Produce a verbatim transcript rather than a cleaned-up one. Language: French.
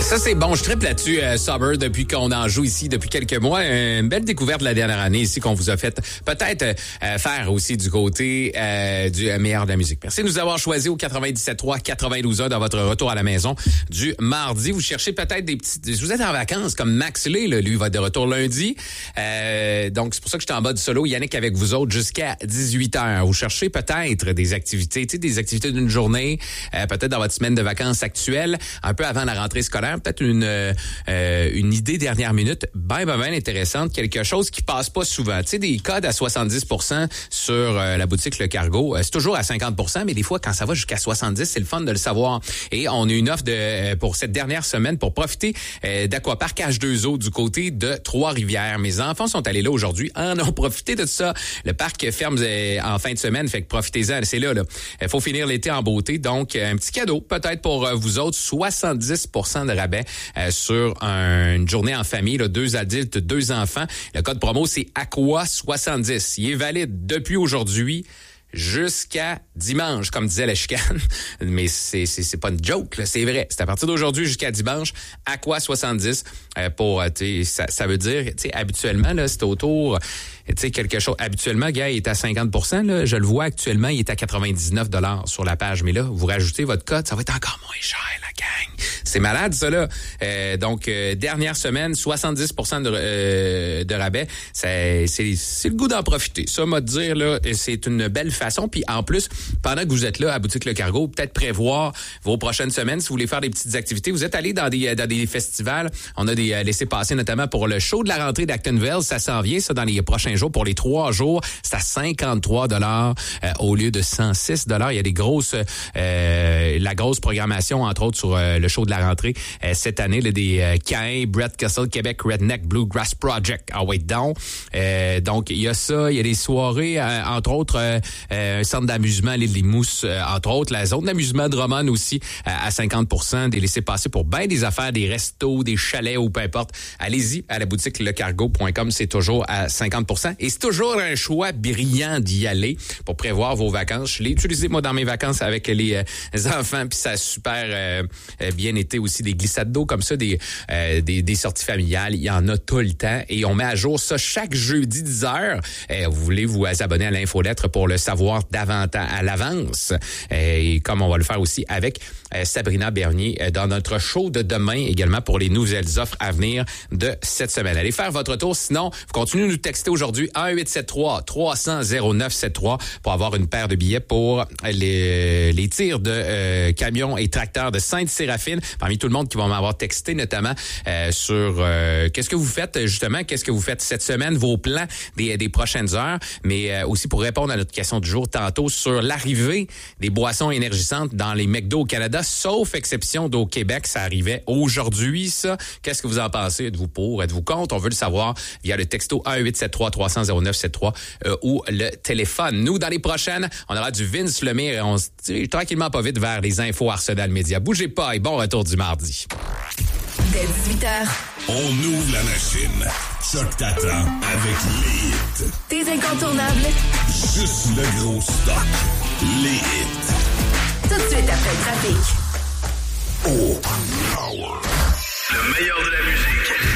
Ça, c'est bon. Je triple là-dessus, euh, Sober, depuis qu'on en joue ici depuis quelques mois. Une belle découverte de la dernière année ici qu'on vous a fait peut-être euh, faire aussi du côté euh, du meilleur de la musique. Merci de nous avoir choisi au quatre-vingt-dix-sept trois quatre-vingt-douze heures dans votre retour à la maison du mardi. Vous cherchez peut-être des petites... Vous êtes en vacances comme Max Lay, là, lui, va être de retour lundi. Euh, donc, c'est pour ça que j'étais en mode solo. Yannick avec vous autres jusqu'à dix-huit heures. Vous cherchez peut-être des activités, tu sais, des activités d'une journée, euh, peut-être dans votre semaine de vacances actuelle, un peu avant la rentrée scolaire, peut-être une euh, une idée dernière minute, ben, ben, ben intéressante, quelque chose qui passe pas souvent. Tu sais, des codes à soixante-dix pour cent sur euh, la boutique Le Cargo, euh, c'est toujours à cinquante pour cent, mais des fois, quand ça va jusqu'à soixante-dix, c'est le fun de le savoir. Et on a une offre de euh, pour cette dernière semaine pour profiter euh, d'Aquapark H deux O du côté de Trois-Rivières. Mes enfants sont allés là aujourd'hui, en ont profité de ça. Le parc ferme euh, en fin de semaine, fait que profitez-en, c'est là, là. Il faut finir l'été en beauté, donc un petit cadeau peut-être pour euh, vous autres, soixante-dix pour cent de rabais euh, sur un, une journée en famille, là, deux adultes, deux enfants. Le code promo, c'est Aqua soixante-dix. Il est valide depuis aujourd'hui jusqu'à dimanche, comme disait la chicane. Mais c'est, c'est, c'est pas une joke, là, c'est vrai. C'est à partir d'aujourd'hui jusqu'à dimanche, Aqua soixante-dix. Euh, pour, tu sais, ça, ça veut dire, tu sais, habituellement, là, c'est autour, tu sais, quelque chose. Habituellement, gars, il est à cinquante pour cent, là. Je le vois actuellement, il est à quatre-vingt-dix-neuf dollars sur la page. Mais là, vous rajoutez votre code, ça va être encore moins cher, la gang. C'est malade, ça, là. Euh, donc, euh, dernière semaine, soixante-dix pour cent de, euh, de rabais. C'est, c'est, c'est le goût d'en profiter. Ça, m'a dire, là, c'est une belle façon. Puis, en plus, pendant que vous êtes là à Boutique Le Cargo, peut-être prévoir vos prochaines semaines, si vous voulez faire des petites activités. Vous êtes allé dans des, dans des festivals. On a des euh, laissés-passer, notamment pour le show de la rentrée d'Actonville. Ça s'en vient, ça, dans les prochains jours. Pour les trois jours, c'est à cinquante-trois dollars euh, au lieu de cent six dollars. Il y a des grosses, euh, la grosse programmation, entre autres, sur euh, le show de la rentrée euh, cette année, là, des euh, Cain, Brett Castle, Québec Redneck Bluegrass Project. Ah ouais, donc. Euh, donc, il y a ça. Il y a des soirées, euh, entre autres, euh, euh, un centre d'amusement, l'île des Mousses, euh, entre autres. La zone d'amusement de Drummond aussi, euh, à cinquante pour cent. Des laissés-passer pour bien des affaires, des restos, des chalets ou peu importe. Allez-y à la boutique lecargo point com. C'est toujours à cinquante pour cent. Et c'est toujours un choix brillant d'y aller pour prévoir vos vacances. Je l'ai utilisé, moi, dans mes vacances avec les, euh, les enfants, puis ça a super euh, bien été aussi. Des glissades d'eau comme ça, des, euh, des, des sorties familiales. Il y en a tout le temps. Et on met à jour ça chaque jeudi dix heures. Euh, vous voulez vous abonner à l'infolettre pour le savoir davantage à l'avance. Euh, et comme on va le faire aussi avec euh, Sabrina Bernier euh, dans notre show de demain, également pour les nouvelles offres à venir de cette semaine. Allez faire votre tour. Sinon, vous continuez de nous texter aujourd'hui un huit sept trois trois cents zéro neuf sept trois pour avoir une paire de billets pour les, les tirs de euh, camions et tracteurs de Sainte-Séraphine. Parmi tout le monde qui va m'avoir texté, notamment euh, sur euh, qu'est-ce que vous faites justement, qu'est-ce que vous faites cette semaine, vos plans des, des prochaines heures, mais euh, aussi pour répondre à notre question du jour tantôt sur l'arrivée des boissons énergisantes dans les McDo au Canada, sauf exception d'au Québec, ça arrivait aujourd'hui, ça. Qu'est-ce que vous en pensez? Êtes-vous pour? Êtes-vous contre? On veut le savoir via le texto un huit sept trois trois cents zéro neuf sept trois euh, ou le téléphone. Nous, dans les prochaines, on aura du Vince Lemire et on se tire tranquillement pas vite vers les infos Arsenal Média. Bougez pas et bon retour du mardi. Dès dix-huit heures, on ouvre la machine. Choc t'attend avec les hits. Tes incontournables. Juste le gros stock. Les hits. Tout de suite après le trafic. Oh, power. Le meilleur de la musique.